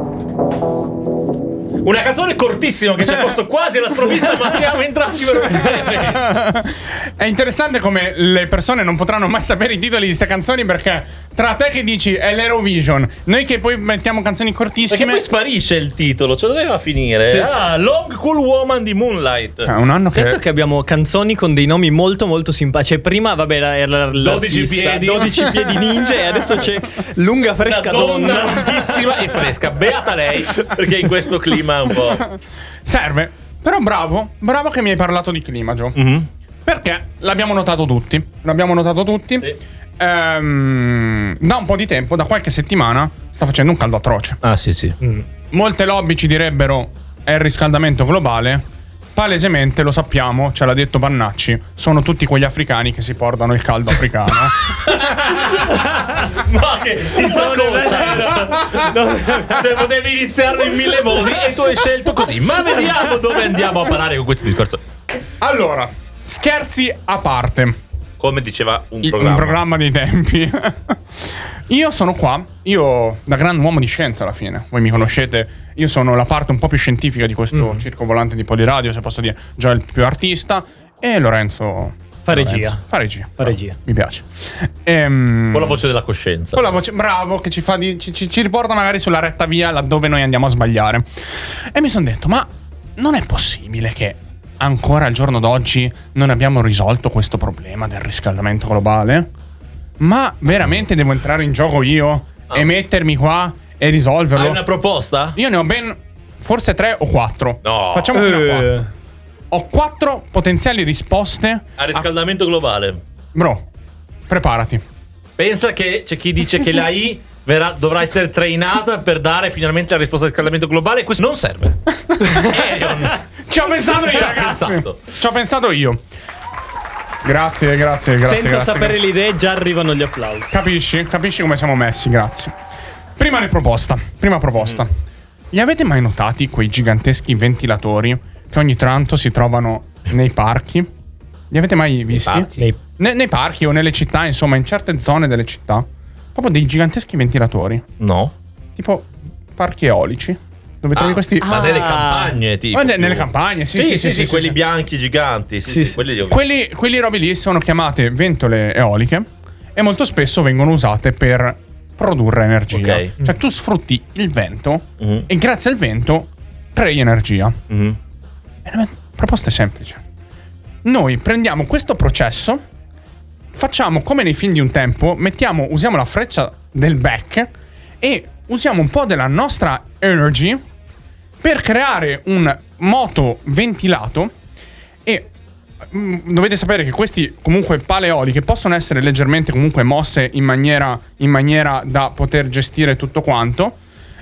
Una canzone cortissima che ci ha posto quasi alla sprovvista, ma siamo entrati veramente. È interessante come le persone non potranno mai sapere i titoli di queste canzoni, perché tra te che dici è l'Eurovision, noi che poi mettiamo canzoni cortissime, Perché poi sparisce il titolo, cioè doveva finire. Sì, Long Cool Woman di Moonlight. un anno Certo che abbiamo canzoni con dei nomi molto molto simpatici. Prima, vabbè, era 12 piedi. 12 piedi ninja, e adesso c'è lunga fresca donna. Lunghissima e fresca. Beata lei, perché in questo clima un po'. serve. Però bravo che mi hai parlato di clima, Gio. Perché l'abbiamo notato tutti. Sì. Da un po' di tempo, da qualche settimana, sta facendo un caldo atroce. Ah, sì. Molte lobby ci direbbero è il riscaldamento globale. Palesemente, lo sappiamo, ce l'ha detto Bannacci, sono tutti quegli africani che si portano il caldo africano. Ma che potevi iniziarlo in 1000 modi e tu hai scelto così. Ma vediamo dove andiamo a parare con questo discorso. Allora, scherzi a parte, Come diceva un un programma dei tempi. Io sono qua, io da gran uomo di scienza alla fine, voi mi conoscete, io sono la parte un po' più scientifica di questo circo volante di Poliradio, se posso dire, Gio è il più artista e Lorenzo Fa regia. Fa regia. Fa regia. Mi piace. Con la voce della coscienza. Con la voce, bravo, che ci fa ci riporta magari sulla retta via laddove noi andiamo a sbagliare. E mi sono detto, ma non è possibile che ancora al giorno d'oggi non abbiamo risolto questo problema del riscaldamento globale? Ma veramente devo entrare in gioco io e mettermi qua e risolverlo? Hai una proposta? Io ne ho ben forse 3 o 4. No. Facciamo fino a 4. Ho 4 potenziali risposte Al riscaldamento globale. Bro, preparati. Pensa che c'è chi dice che la I dovrà essere trainata per dare finalmente la risposta al riscaldamento globale. Questo non serve. Aerion. Ci ho pensato io, Ci ha ragazzi. pensato. Ci ho pensato io. Grazie. Senza sapere le idee già arrivano gli applausi. Capisci come siamo messi, grazie. Prima proposta. Li avete mai notati quei giganteschi ventilatori che ogni tanto si trovano nei parchi? Li avete mai visti? Nei parchi o nelle città, insomma, in certe zone delle città. Proprio dei giganteschi ventilatori. No. Tipo parchi eolici. Dove trovi questi... Ma nelle campagne, tipo. Nelle campagne, sì, quelli bianchi giganti. Sì. Quelli li ho visti. Quelli robe lì sono chiamate ventole eoliche e molto spesso vengono usate per produrre energia. Ok. Cioè tu sfrutti il vento e grazie al vento crei energia. E la proposta è semplice. Noi prendiamo questo processo, facciamo come nei film di un tempo, usiamo la freccia del back e usiamo un po' della nostra energy per creare un moto ventilato. E dovete sapere che questi comunque pale eoliche possono essere leggermente comunque mosse in maniera da poter gestire tutto quanto,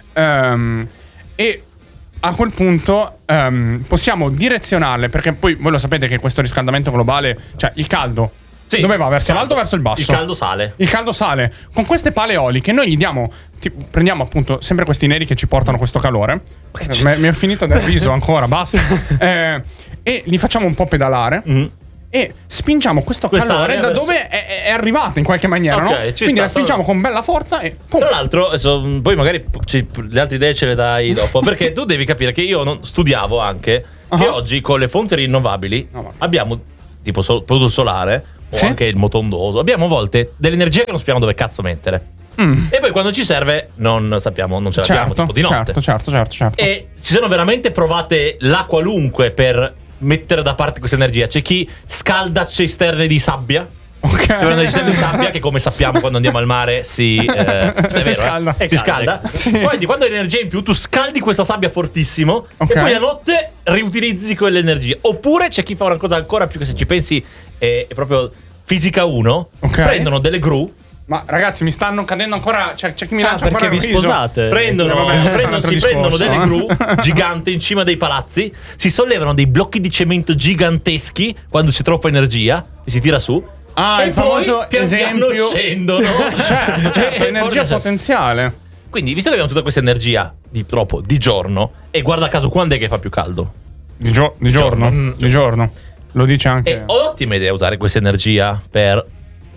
e a quel punto possiamo direzionarle, perché poi voi lo sapete che questo riscaldamento globale, cioè il caldo, dove va? Verso l'alto o verso il basso? Il caldo sale. Con queste pale eoliche noi gli diamo, prendiamo appunto sempre questi neri che ci portano questo calore. Mi ho finito del riso ancora, basta. E li facciamo un po' pedalare. E spingiamo questo calore da dove è arrivato in qualche maniera, no? Quindi la spingiamo con bella forza e pum. Tra l'altro, poi magari le altre idee ce le dai dopo. Perché tu devi capire che io studiavo anche che oggi con le fonti rinnovabili abbiamo tipo prodotto solare o anche il motondoso. Abbiamo a volte dell'energia che non sappiamo dove cazzo mettere. E poi quando ci serve non sappiamo, non ce l'abbiamo, tipo di notte. Certo. E ci sono veramente provate la qualunque per mettere da parte questa energia. C'è chi scalda cisterne di sabbia. C'è una cisterne di sabbia che, come sappiamo, quando andiamo al mare si scalda. Si scalda. Poi quando hai energia in più tu scaldi questa sabbia fortissimo e poi a notte riutilizzi quell'energia. Oppure c'è chi fa una cosa ancora più, che se ci pensi è proprio fisica 1. Prendono delle gru. Ma ragazzi, mi stanno cadendo ancora. C'è chi mi lancia perché ancora vi sposate? Prendono delle gru giganti in cima dei palazzi, si sollevano dei blocchi di cemento giganteschi quando c'è troppa energia e si tira su. E il famoso esempio scendono. Certo, energia potenziale. Quindi, visto che abbiamo tutta questa energia di giorno, e guarda caso quando è che fa più caldo? Di giorno. Lo dice anche. È ottima idea usare questa energia per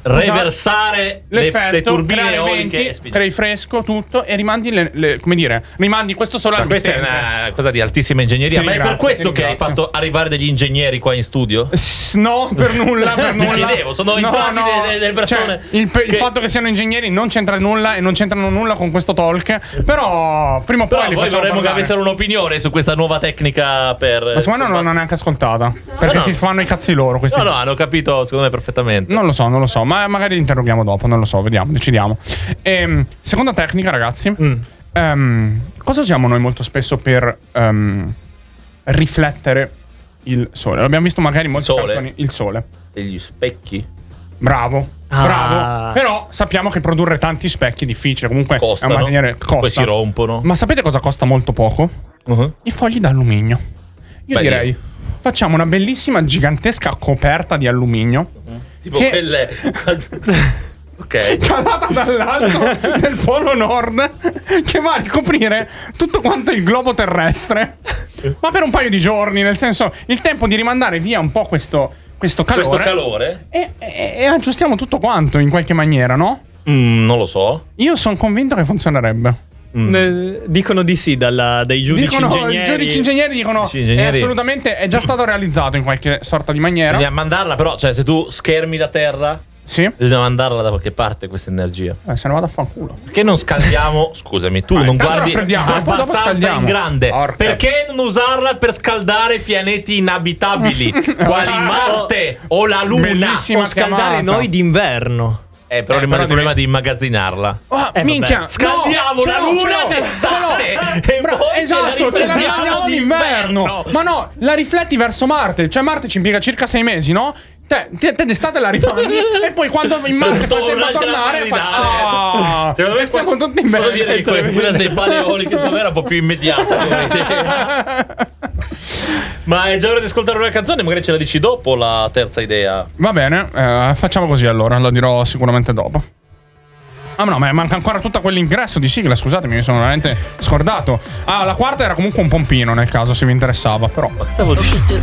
reversare le turbine eoliche, crei fresco, tutto, e rimandi rimandi questo solo al questa è una cosa di altissima ingegneria. Ma è per questo che hai fatto arrivare degli ingegneri qua in studio? No, per nulla. Mi chiedevo, sono entrati delle persone. Cioè, il fatto che siano ingegneri non c'entra nulla e non c'entrano nulla con questo talk. Però prima o poi li voi facciamo vorremmo che parlare. avessero un'opinione su questa nuova tecnica per. Ma secondo me non l'hanno neanche ascoltata. Perché si fanno i cazzi loro questi. No, hanno capito secondo me perfettamente. Non lo so, ma magari li interroghiamo dopo, non lo so, vediamo, decidiamo. Seconda tecnica, ragazzi. Cosa usiamo noi molto spesso per riflettere il sole? L'abbiamo visto magari molti cartoni. Il sole. Degli specchi? Bravo. Però sappiamo che produrre tanti specchi è difficile. Comunque costano, è una maniera poi si rompono. Ma sapete cosa costa molto poco? I fogli d'alluminio. Io direi facciamo una bellissima gigantesca coperta di alluminio. Tipo quelle. Ok. Calata dall'alto nel polo nord, che va a ricoprire tutto quanto il globo terrestre. Ma per un paio di giorni, nel senso, il tempo di rimandare via un po' questo calore. E aggiustiamo tutto quanto in qualche maniera, no? Non lo so. Io sono convinto che funzionerebbe. Dicono di sì dai giudici ingegneri. I giudici ingegneri dicono assolutamente è già stato realizzato in qualche sorta di maniera. Bisogna mandarla, però, cioè, se tu schermi la terra, sì, bisogna mandarla da qualche parte questa energia. Se ne vado a fanculo. Perché non scaldiamo? Scusami, tu non guardi abbastanza in grande. Perché non usarla per scaldare pianeti inabitabili quali Marte o la Luna? Bellissima o scaldare noi d'inverno. Però rimane il problema di immagazzinarla. Minchia, scaldiamo la Luna d'estate e poi esatto, ce la rimandiamo d'inverno. Ma no, la rifletti verso Marte. Cioè Marte ci impiega circa 6 mesi, no? Te d'estate la rimandi e poi quando in Marte fai tempo a tornare secondo me stiamo tutti in bene. Posso dire che quella dei paleoliche secondo me era un po' più immediata. Ma è già ora di ascoltare una canzone, magari ce la dici dopo la terza idea. Va bene, facciamo così allora, la dirò sicuramente dopo. Ah no, ma manca ancora tutta quell'ingresso di sigla, scusatemi, mi sono veramente scordato. La quarta era comunque un pompino nel caso, se vi interessava, però. Ma cosa vuol dire?